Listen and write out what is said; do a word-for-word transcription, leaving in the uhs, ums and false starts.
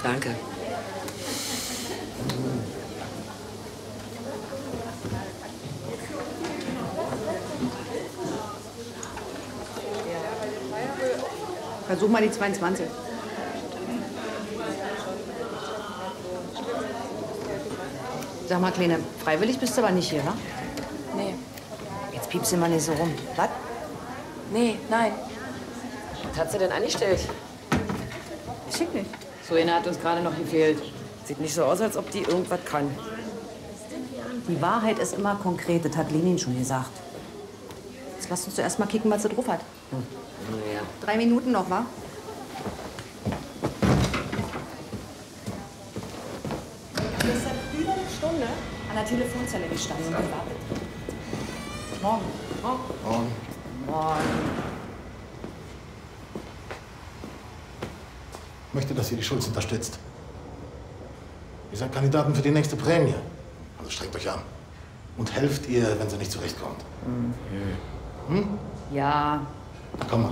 Danke. Versuch mal die zweiundzwanzig. Sag mal, Kleine, freiwillig bist du aber nicht hier, wa? Nee. Jetzt piepst du mal nicht so rum. Was? Nee, nein. Was hat sie denn angestellt? Schick nicht. So eine hat uns gerade noch gefehlt. Sieht nicht so aus, als ob die irgendwas kann. Die Wahrheit ist immer konkret, das hat Lenin schon gesagt. Jetzt lass uns zuerst mal kicken, was sie drauf hat. Hm. Naja. Drei Minuten noch, wa? Gestern über eine Stunde an der Telefonzelle gestanden und gewartet. Morgen. Morgen. Morgen. Morgen. Ich möchte, dass ihr die Schulz unterstützt. Ihr seid Kandidaten für die nächste Prämie. Also strengt euch an. Und helft ihr, wenn sie nicht zurechtkommt. Mhm. Hm? Ja. Komm mal.